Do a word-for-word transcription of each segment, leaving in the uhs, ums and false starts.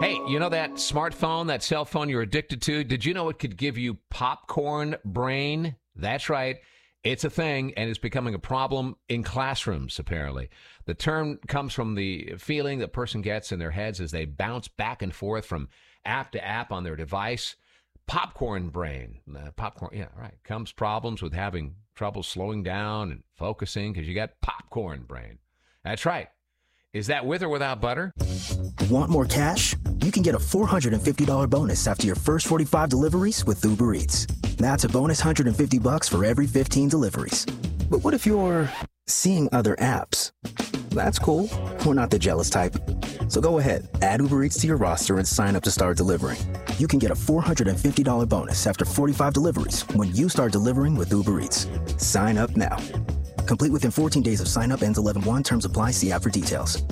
Hey, you know that smartphone, that cell phone you're addicted to? Did you know it could give you popcorn brain? That's right. It's a thing, and it's becoming a problem in classrooms, apparently. The term comes from the feeling that person gets in their heads as they bounce back and forth from app to app on their device. Popcorn brain. Uh, popcorn, yeah, right. Comes problems with having trouble slowing down and focusing because you got popcorn brain. That's right. Is that with or without butter? Want more cash? You can get a four hundred fifty dollars bonus after your first forty-five deliveries with Uber Eats. That's a bonus one hundred fifty bucks for every fifteen deliveries. But what if you're seeing other apps? That's cool. We're not the jealous type. So go ahead, add Uber Eats to your roster and sign up to start delivering. You can get a four hundred fifty dollars bonus after forty-five deliveries when you start delivering with Uber Eats. Sign up now. Complete within fourteen days of sign up. Ends eleven one. Terms apply. See app for details.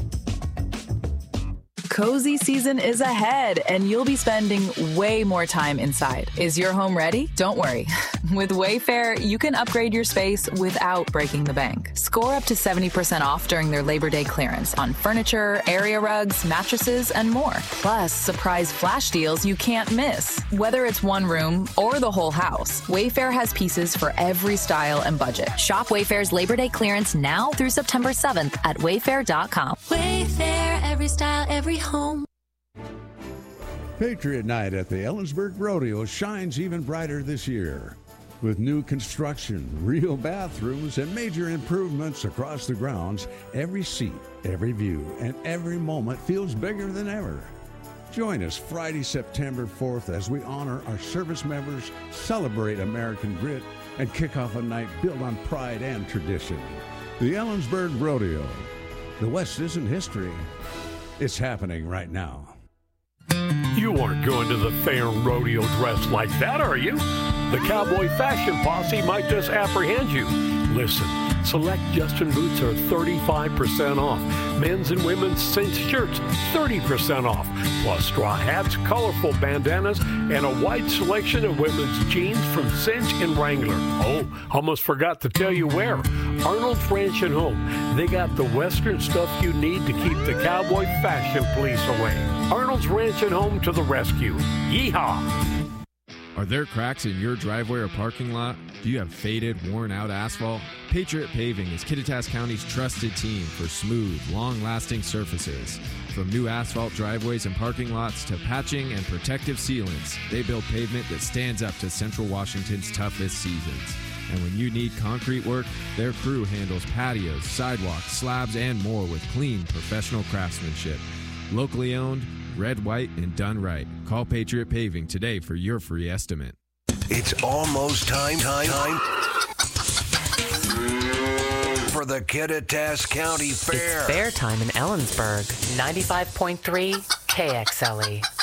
Cozy season is ahead, and you'll be spending way more time inside. Is your home ready? Don't worry. With Wayfair, you can upgrade your space without breaking the bank. Score up to seventy percent off during their Labor Day clearance on furniture, area rugs, mattresses, and more. Plus, surprise flash deals you can't miss. Whether it's one room or the whole house, Wayfair has pieces for every style and budget. Shop Wayfair's Labor Day clearance now through September seventh at wayfair dot com. Wayfair, every style, every home. Patriot Night at the Ellensburg Rodeo shines even brighter this year. With new construction, real bathrooms, and major improvements across the grounds, every seat, every view, and every moment feels bigger than ever. Join us Friday, September fourth as we honor our service members, celebrate American grit, and kick off a night built on pride and tradition. The Ellensburg Rodeo. The West isn't history. It's happening right now. You aren't going to the fair rodeo dressed like that, are you? The Cowboy Fashion Posse might just apprehend you. Listen, select Justin boots are thirty-five percent off. Men's and women's cinch shirts, thirty percent off. Plus straw hats, colorful bandanas, and a wide selection of women's jeans from Cinch and Wrangler. Oh, almost forgot to tell you where. Arnold's Ranch and Home. They got the Western stuff you need to keep the cowboy fashion police away. Arnold's Ranch and Home to the rescue. Yeehaw! Are there cracks in your driveway or parking lot? Do you have faded, worn-out asphalt? Patriot Paving is Kittitas County's trusted team for smooth, long-lasting surfaces. From new asphalt driveways and parking lots to patching and protective sealants, they build pavement that stands up to Central Washington's toughest seasons. And when you need concrete work, their crew handles patios, sidewalks, slabs, and more with clean, professional craftsmanship. Locally owned, red, white, and done right. Call Patriot Paving today for your free estimate. It's almost time, time, time for the Kittitas County Fair. It's fair time in Ellensburg. ninety-five point three K X L E.